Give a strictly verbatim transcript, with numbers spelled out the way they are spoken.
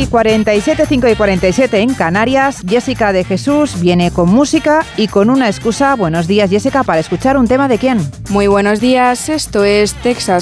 y cuarenta y siete, cinco y cuarenta y siete en Canarias. Jessica de Jesús viene con música y con una excusa. Buenos días, Jessica, para escuchar un tema de quién. Muy buenos días, esto es Texas